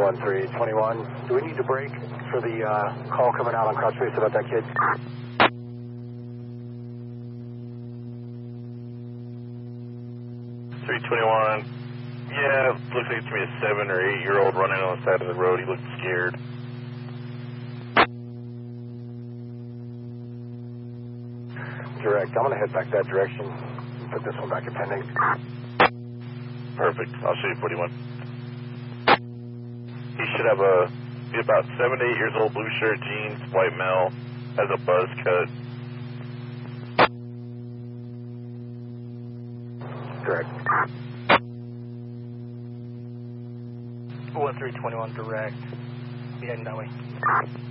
1321. Do we need to break for the call coming out on Crouch Base about that kid? 321. Yeah, looks like it's to be a 7 or 8-year-old running on the side of the road. He looked scared. Direct. I'm going to head back that direction and put this one back in pending. Perfect. I'll show you 41. He should have be about 7 to 8 years old, blue shirt, jeans, white male, has a buzz cut. Correct. 1321 direct. Be heading that way.